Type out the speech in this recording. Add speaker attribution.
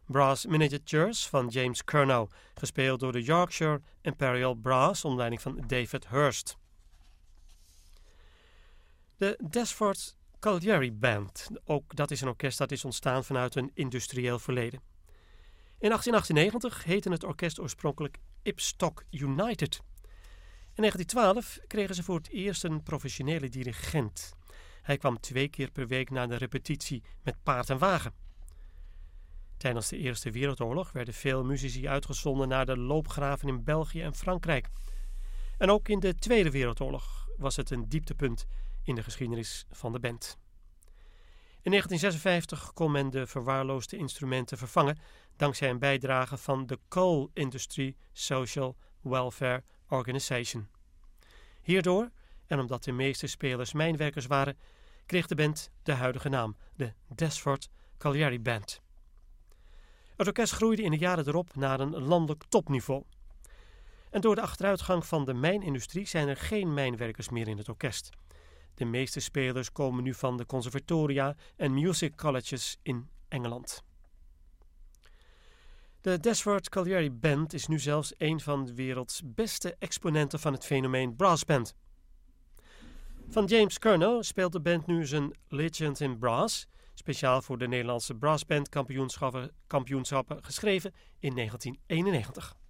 Speaker 1: Brass Miniatures van James Curnow, gespeeld door de Yorkshire Imperial Brass onder leiding van David Hurst. De Desford Colliery Band, ook dat is een orkest dat is ontstaan vanuit een industrieel verleden. In 1898 heette het orkest oorspronkelijk Ipstock United. In 1912 kregen ze voor het eerst een professionele dirigent. Hij kwam 2 keer per week naar de repetitie met paard en wagen. Tijdens de Eerste Wereldoorlog werden veel muzici uitgezonden naar de loopgraven in België en Frankrijk. En ook in de Tweede Wereldoorlog was het een dieptepunt in de geschiedenis van de band. In 1956 kon men de verwaarloosde instrumenten vervangen dankzij een bijdrage van de Coal Industry Social Welfare Organization. Hierdoor, en omdat de meeste spelers mijnwerkers waren, kreeg de band de huidige naam, de Desford Colliery Band. Het orkest groeide in de jaren erop naar een landelijk topniveau. En door de achteruitgang van de mijnindustrie zijn er geen mijnwerkers meer in het orkest. De meeste spelers komen nu van de conservatoria en music colleges in Engeland. De Desford Colliery Band is nu zelfs een van de werelds beste exponenten van het fenomeen brassband. Van James Curnow speelt de band nu zijn Legend in Brass, speciaal voor de Nederlandse brassband kampioenschappen geschreven in 1991.